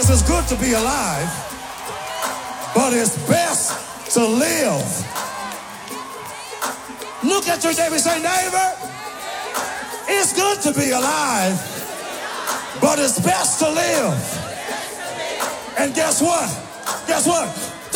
Yes, it's good to be alive, but it's best to live. Look at your neighbor and say, neighbor, it's good to be alive, but it's best to live. And guess what? Guess what?